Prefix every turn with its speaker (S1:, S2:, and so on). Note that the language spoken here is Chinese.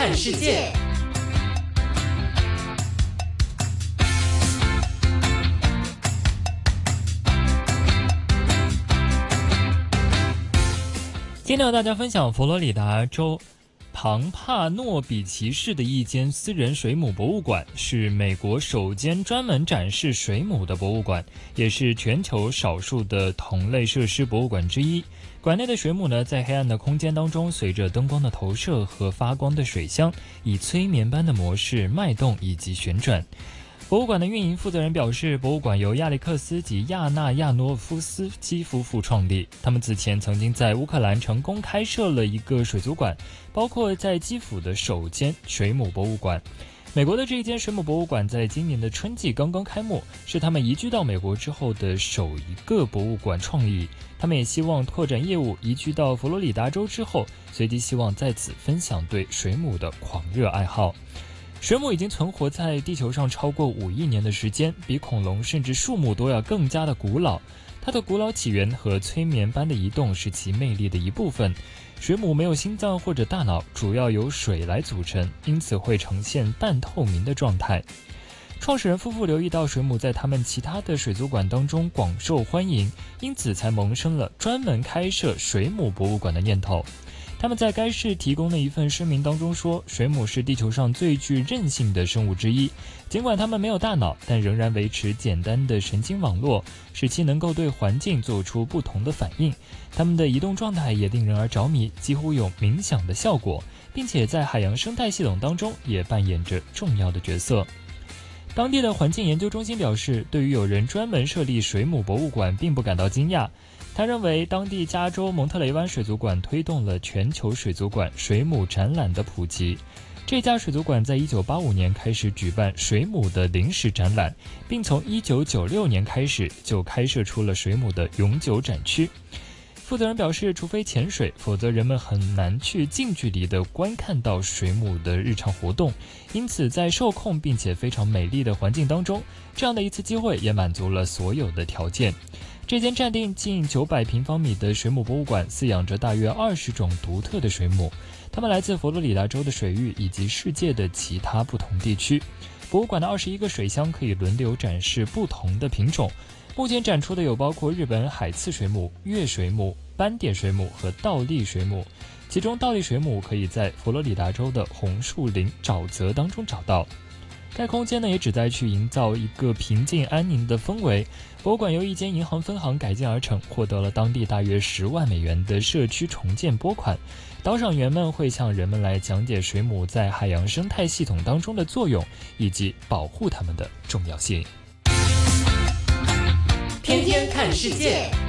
S1: 看世界。今天和大家分享佛罗里达州庞帕诺比奇市的一间私人水母博物馆，是美国首间专门展示水母的博物馆，也是全球少数的同类设施博物馆之一。馆内的水母呢，在黑暗的空间当中，随着灯光的投射和发光的水箱，以催眠般的模式脉动以及旋转。博物馆的运营负责人表示，博物馆由亚历克斯及亚纳亚诺夫斯基夫妇创立，他们此前曾经在乌克兰成功开设了一个水族馆，包括在基辅的首间水母博物馆。美国的这一间水母博物馆在今年的春季刚刚开幕，是他们移居到美国之后的首一个博物馆创立。他们也希望拓展业务，移居到佛罗里达州之后，随即希望在此分享对水母的狂热爱好。水母已经存活在地球上超过5亿年的时间，比恐龙甚至树木都要更加的古老。它的古老起源和催眠般的移动是其魅力的一部分。水母没有心脏或者大脑，主要由水来组成，因此会呈现半透明的状态。创始人夫妇留意到水母在他们其他的水族馆当中广受欢迎，因此才萌生了专门开设水母博物馆的念头。他们在该市提供的一份声明当中说，水母是地球上最具韧性的生物之一，尽管它们没有大脑，但仍然维持简单的神经网络，使其能够对环境做出不同的反应。它们的移动状态也令人而着迷，几乎有冥想的效果，并且在海洋生态系统当中也扮演着重要的角色。当地的环境研究中心表示，对于有人专门设立水母博物馆并不感到惊讶。他认为当地加州蒙特雷湾水族馆推动了全球水族馆水母展览的普及。这家水族馆在1985年开始举办水母的临时展览，并从1996年开始就开设出了水母的永久展区。负责人表示，除非潜水，否则人们很难去近距离地观看到水母的日常活动。因此在受控并且非常美丽的环境当中，这样的一次机会也满足了所有的条件。这间占地近900平方米的水母博物馆饲养着大约20种独特的水母，它们来自佛罗里达州的水域以及世界的其他不同地区。博物馆的21个水箱可以轮流展示不同的品种，目前展出的有包括日本海刺水母、月水母、斑点水母和倒立水母，其中倒立水母可以在佛罗里达州的红树林沼泽当中找到。该空间呢，也旨在去营造一个平静安宁的氛围。博物馆由一间银行分行改建而成，获得了当地大约10万美元的社区重建拨款。导赏员们会向人们来讲解水母在海洋生态系统当中的作用，以及保护它们的重要性。
S2: 天天看世界。